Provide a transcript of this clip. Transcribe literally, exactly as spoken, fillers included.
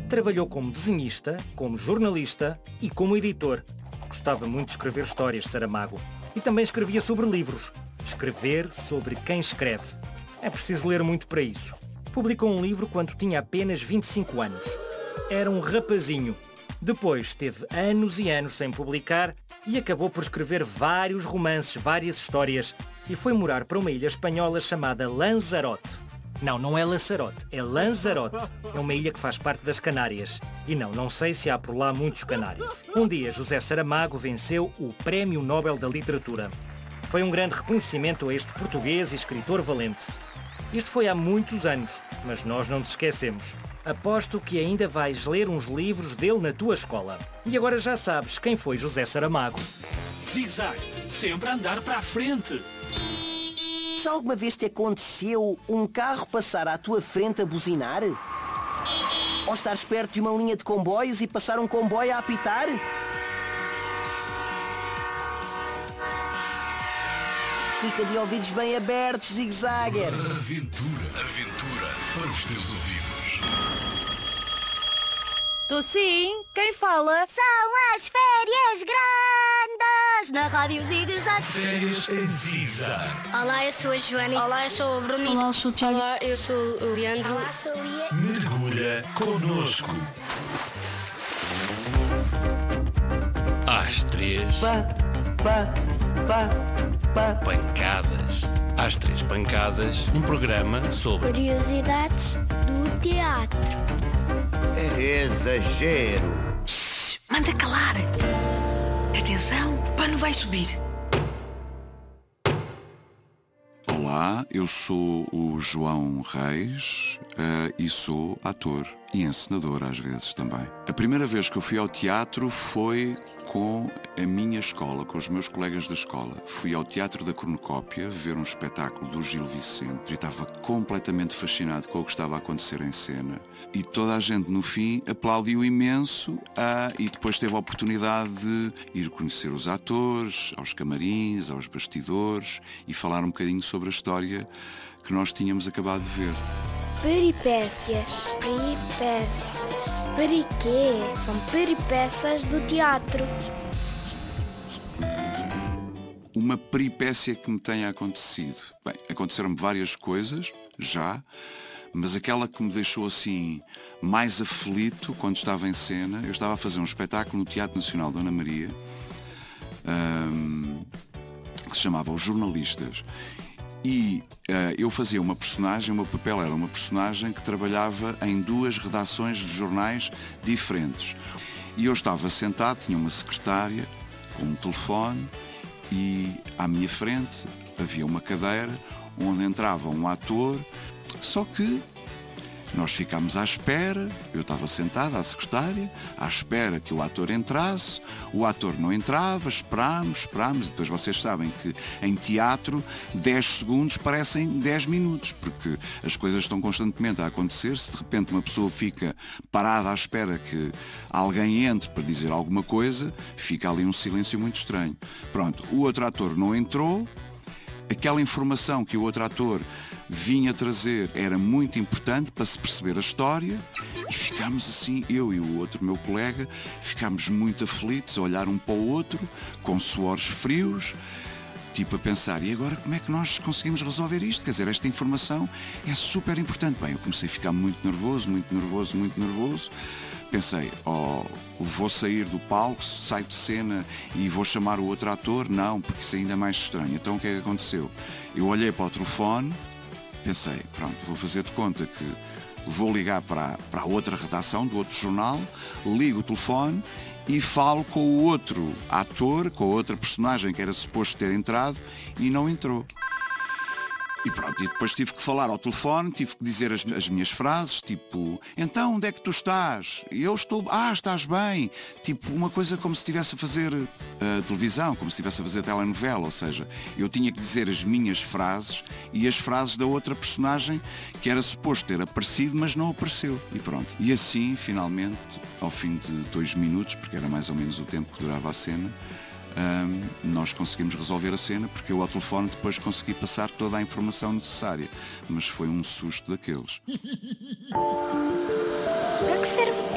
Trabalhou como desenhista, como jornalista e como editor. Gostava muito de escrever histórias, Saramago. E também escrevia sobre livros. Escrever sobre quem escreve. É preciso ler muito para isso. Publicou um livro quando tinha apenas vinte e cinco anos. Era um rapazinho. Depois teve anos e anos sem publicar e acabou por escrever vários romances, várias histórias e foi morar para uma ilha espanhola chamada Lanzarote. Não, não é Lanzarote, é Lanzarote. É uma ilha que faz parte das Canárias. E não, não sei se há por lá muitos canários. Um dia, José Saramago venceu o Prémio Nobel da Literatura. Foi um grande reconhecimento a este português e escritor valente. Isto foi há muitos anos, mas nós não nos esquecemos. Aposto que ainda vais ler uns livros dele na tua escola. E agora já sabes quem foi José Saramago. Zig-zag, sempre a andar para a frente. Já alguma vez te aconteceu um carro passar à tua frente a buzinar? Ou estares perto de uma linha de comboios e passar um comboio a apitar? Fica de ouvidos bem abertos, Zig-Zagger. Aventura, aventura para os teus ouvidos. Tô sim, quem fala? São as férias grandes na Rádio Zig-Zag. Férias em Zig-Zag. Olá, eu sou a Joana. Olá, eu sou o Bruninho. Olá, eu sou o Tiago. Olá, eu sou o Leandro. Olá, sou a Lia. Mergulha connosco. Às três, Pá, pá, pá, pá. pancadas. Às três pancadas, um programa sobre Curiosidades do teatro. É exagero. Shhh, manda calar. Atenção, o pano vai subir. Olá, eu sou o João Reis uh, e sou ator e encenador às vezes também. A primeira vez que eu fui ao teatro foi com a minha escola, com os meus colegas da escola. Fui ao Teatro da Cornucópia ver um espetáculo do Gil Vicente e estava completamente fascinado com o que estava a acontecer em cena. E toda a gente no fim aplaudiu imenso uh, e depois teve a oportunidade de ir conhecer os atores, aos camarins, aos bastidores e falar um bocadinho sobre a história que nós tínhamos acabado de ver. Peripécias. Peripécias. Periquê? São peripécias do teatro. Uma peripécia que me tenha acontecido. Bem, aconteceram-me várias coisas, já, mas aquela que me deixou assim mais aflito quando estava em cena, eu estava a fazer um espetáculo no Teatro Nacional Dona Maria, hum, que se chamava Os Jornalistas. E uh, eu fazia uma personagem, o meu papel era uma personagem que trabalhava em duas redações de jornais diferentes. E eu estava sentado, tinha uma secretária com um telefone e à minha frente havia uma cadeira onde entrava um ator, só que nós ficámos à espera, eu estava sentado à secretária, à espera que o ator entrasse, o ator não entrava, esperámos, esperámos, e depois vocês sabem que em teatro dez segundos parecem dez minutos, porque as coisas estão constantemente a acontecer, se de repente uma pessoa fica parada à espera que alguém entre para dizer alguma coisa, fica ali um silêncio muito estranho. Pronto, o outro ator não entrou, aquela informação que o outro ator vinha trazer era muito importante para se perceber a história e ficámos assim, eu e o outro meu colega, ficámos muito aflitos a olhar um para o outro, com suores frios, tipo a pensar, e agora como é que nós conseguimos resolver isto? Quer dizer, esta informação é super importante. Bem, eu comecei a ficar muito nervoso, muito nervoso, muito nervoso. Pensei, oh, vou sair do palco, saio de cena e vou chamar o outro ator? Não, porque isso ainda é mais estranho. Então o que é que aconteceu? Eu olhei para o telefone, pensei, pronto, vou fazer de conta que vou ligar para, para a outra redação do outro jornal, ligo o telefone e falo com o outro ator, com a outra personagem que era suposto ter entrado e não entrou. E pronto, e depois tive que falar ao telefone, tive que dizer as, as minhas frases, tipo, então onde é que tu estás? E eu estou, ah, estás bem. Tipo, uma coisa como se estivesse a fazer uh, televisão, como se estivesse a fazer telenovela, ou seja, eu tinha que dizer as minhas frases e as frases da outra personagem que era suposto ter aparecido, mas não apareceu. E pronto. E assim, finalmente, ao fim de dois minutos, porque era mais ou menos o tempo que durava a cena, Um, nós conseguimos resolver a cena, porque eu ao telefone depois consegui passar toda a informação necessária, mas foi um susto daqueles. Para que serve